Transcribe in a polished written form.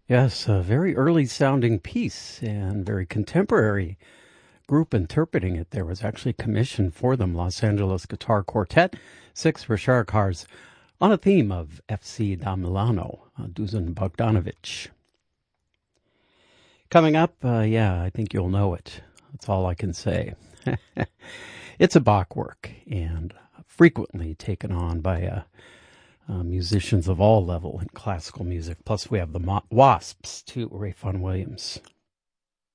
Yes, a very early sounding piece and very contemporary group interpreting it. There was actually commissioned for them, Los Angeles Guitar Quartet, six Richard cars, on a theme of FC da Milano, Dusan Bogdanovich. Coming up, I think you'll know it. That's all I can say. It's a Bach work and frequently taken on by musicians of all level in classical music. Plus, we have the Wasps, too, Ray Vaughan Williams.